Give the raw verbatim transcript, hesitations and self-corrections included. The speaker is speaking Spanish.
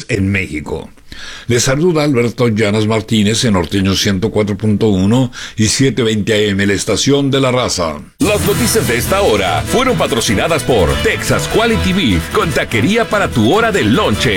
en México. Les saluda Alberto Llanas Martínez en Norteño ciento cuatro punto uno y setecientos veinte A M, la estación de la raza. Las noticias de esta hora fueron patrocinadas por Texas Quality Beef, con taquería para tu hora del lonche.